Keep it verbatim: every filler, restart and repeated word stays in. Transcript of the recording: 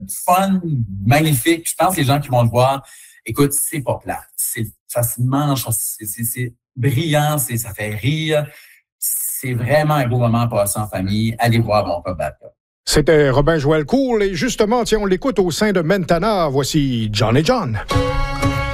fun, magnifique. Je pense que les gens qui vont le voir, écoute, c'est pas plat. C'est, ça se mange, c'est, c'est, c'est brillant, c'est, ça fait rire. C'est vraiment un beau moment à passer en famille. Allez voir Mon Pop Bad Cop. C'était Robin Joël Cool et justement, tiens, on l'écoute au sein de Mentana. Voici John et John.